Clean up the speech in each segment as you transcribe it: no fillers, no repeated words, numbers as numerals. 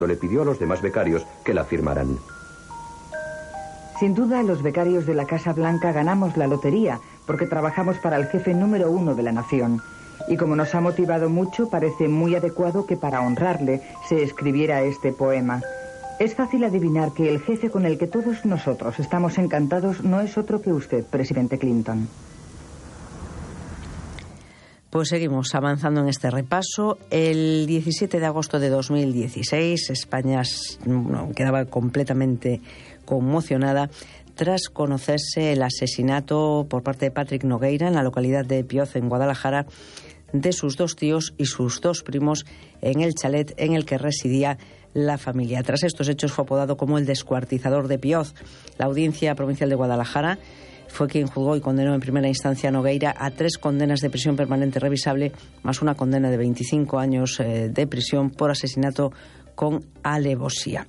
Le pidió a los demás becarios que la firmaran. Sin duda, los becarios de la Casa Blanca ganamos la lotería porque trabajamos para el jefe número 1 de la nación. Y como nos ha motivado mucho, parece muy adecuado que para honrarle se escribiera este poema. Es fácil adivinar que el jefe con el que todos nosotros estamos encantados no es otro que usted, presidente Clinton. Pues seguimos avanzando en este repaso. El 17 de agosto de 2016, España quedaba completamente conmocionada tras conocerse el asesinato por parte de Patrick Nogueira en la localidad de Pioz, en Guadalajara, de sus 2 tíos y sus 2 primos en el chalet en el que residía la familia. Tras estos hechos fue apodado como el descuartizador de Pioz. La Audiencia Provincial de Guadalajara fue quien juzgó y condenó en primera instancia a Nogueira a 3 condenas de prisión permanente revisable, más una condena de 25 años de prisión por asesinato con alevosía.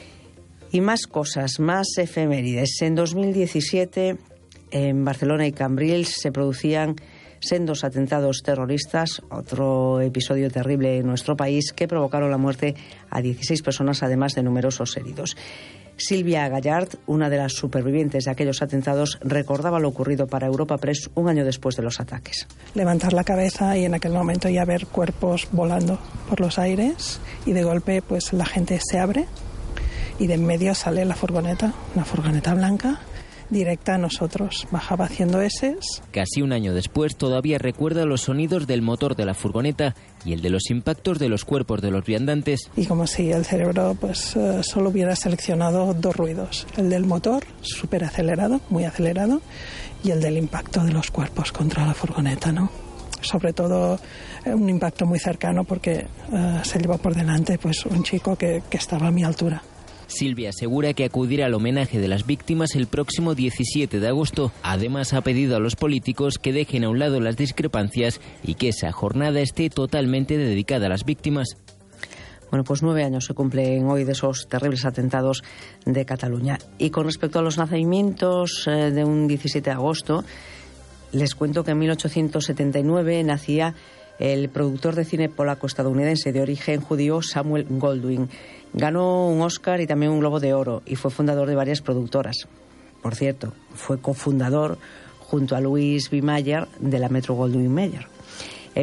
Y más cosas, más efemérides. En 2017, en Barcelona y Cambrils se producían sendos atentados terroristas, otro episodio terrible en nuestro país que provocaron la muerte a 16 personas, además de numerosos heridos. Silvia Gallard, una de las supervivientes de aquellos atentados, recordaba lo ocurrido para Europa Press un año después de los ataques. Levantar la cabeza y en aquel momento ya ver cuerpos volando por los aires y de golpe pues la gente se abre y de en medio sale la furgoneta, una furgoneta blanca, directa a nosotros. Bajaba haciendo eses. Casi un año después todavía recuerda los sonidos del motor de la furgoneta y el de los impactos de los cuerpos de los viandantes. Y como si el cerebro pues solo hubiera seleccionado 2 ruidos. El del motor, súper acelerado, muy acelerado, y el del impacto de los cuerpos contra la furgoneta, ¿no? Sobre todo un impacto muy cercano porque se llevó por delante pues un chico que estaba a mi altura. Silvia asegura que acudirá al homenaje de las víctimas el próximo 17 de agosto. Además, ha pedido a los políticos que dejen a un lado las discrepancias y que esa jornada esté totalmente dedicada a las víctimas. Bueno, pues 9 años se cumplen hoy de esos terribles atentados de Cataluña. Y con respecto a los nacimientos de un 17 de agosto, les cuento que en 1879 nacía el productor de cine polaco-estadounidense de origen judío Samuel Goldwyn. Ganó un Oscar y también un Globo de Oro y fue fundador de varias productoras. Por cierto, fue cofundador junto a Louis B. Mayer de la Metro-Goldwyn-Mayer. En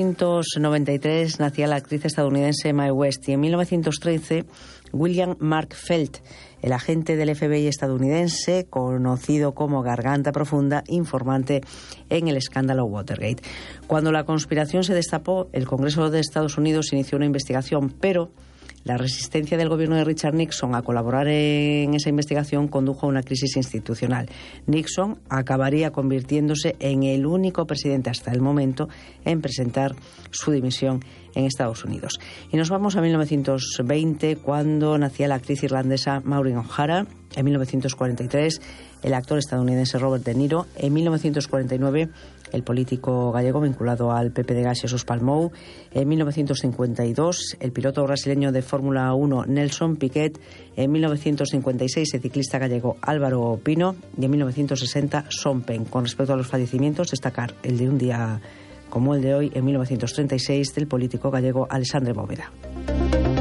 1893 nacía la actriz estadounidense Mae West y en 1913 William Mark Felt, el agente del FBI estadounidense, conocido como Garganta Profunda, informante en el escándalo Watergate. Cuando la conspiración se destapó, el Congreso de Estados Unidos inició una investigación, pero la resistencia del gobierno de Richard Nixon a colaborar en esa investigación condujo a una crisis institucional. Nixon acabaría convirtiéndose en el único presidente hasta el momento en presentar su dimisión en Estados Unidos. Y nos vamos a 1920, cuando nacía la actriz irlandesa Maureen O'Hara. En 1943, el actor estadounidense Robert De Niro. En 1949, el político gallego vinculado al PP de Gas, Jesús Palmou. En 1952, el piloto brasileño de Fórmula 1 Nelson Piquet. En 1956, el ciclista gallego Álvaro Pino. Y en 1960, Sean Penn. Con respecto a los fallecimientos, destacar el de un día como el de hoy, en 1936, del político gallego Alexandre Bóveda.